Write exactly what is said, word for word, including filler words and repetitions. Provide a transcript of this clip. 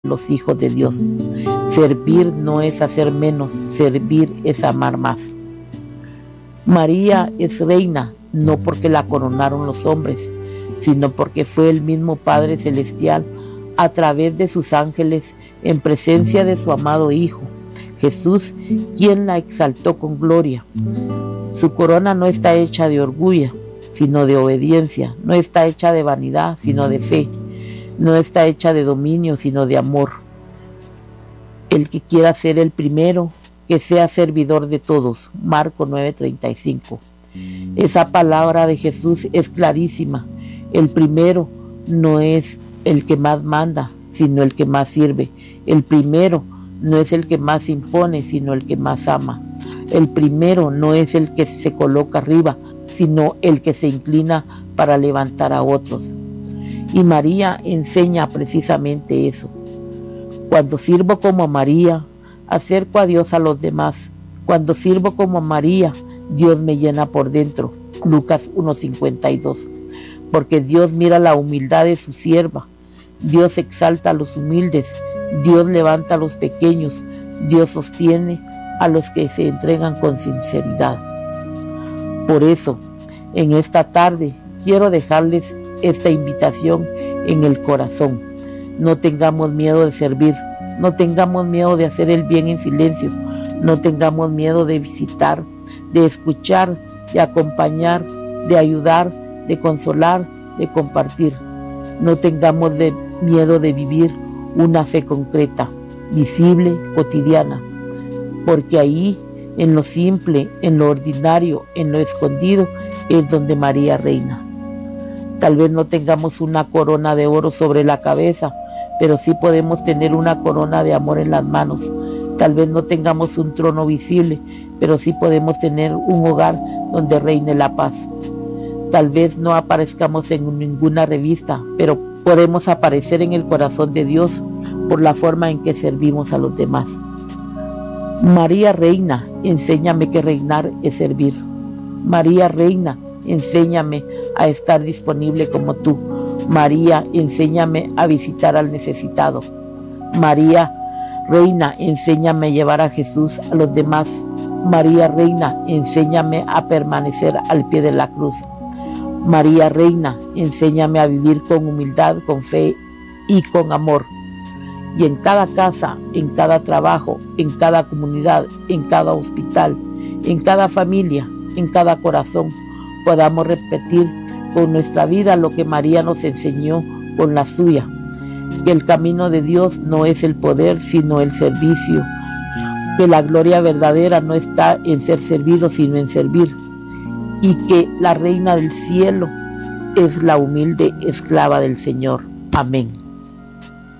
los hijos de Dios. Servir no es hacer menos, servir es amar más. María es reina, no porque la coronaron los hombres, sino porque fue el mismo Padre Celestial, a través de sus ángeles, en presencia de su amado Hijo, Jesús, quien la exaltó con gloria. Su corona no está hecha de orgullo, sino de obediencia, no está hecha de vanidad, sino de fe, no está hecha de dominio, sino de amor. El que quiera ser el primero, que sea servidor de todos. Marcos nueve treinta y cinco. Esa palabra de Jesús es clarísima. El primero no es el que más manda, sino el que más sirve. El primero no es el que más impone, sino el que más ama. El primero no es el que se coloca arriba, sino el que se inclina para levantar a otros. Y María enseña precisamente eso. Cuando sirvo como María, acerco a Dios a los demás. Cuando sirvo como María, Dios me llena por dentro. Lucas uno cincuenta y dos. Porque Dios mira la humildad de su sierva. Dios exalta a los humildes. Dios levanta a los pequeños. Dios sostiene a los que se entregan con sinceridad. Por eso, en esta tarde, quiero dejarles esta invitación en el corazón. No tengamos miedo de servir, no tengamos miedo de hacer el bien en silencio, no tengamos miedo de visitar, de escuchar, de acompañar, de ayudar, de consolar, de compartir. No tengamos de miedo de vivir una fe concreta, visible, cotidiana, porque ahí, en lo simple, en lo ordinario, en lo escondido, es donde María reina. Tal vez no tengamos una corona de oro sobre la cabeza, pero sí podemos tener una corona de amor en las manos. Tal vez no tengamos un trono visible, pero sí podemos tener un hogar donde reine la paz. Tal vez no aparezcamos en ninguna revista, pero podemos aparecer en el corazón de Dios por la forma en que servimos a los demás. María Reina, enséñame que reinar es servir. María Reina, enséñame a estar disponible como tú. María, enséñame a visitar al necesitado. María Reina, enséñame a llevar a Jesús a los demás. María Reina, enséñame a permanecer al pie de la cruz. María Reina, enséñame a vivir con humildad, con fe y con amor. Y en cada casa, en cada trabajo, en cada comunidad, en cada hospital, en cada familia, en cada corazón, podamos repetir con nuestra vida lo que María nos enseñó con la suya, que el camino de Dios no es el poder, sino el servicio, que la gloria verdadera no está en ser servido, sino en servir, y que la reina del cielo es la humilde esclava del Señor. Amén.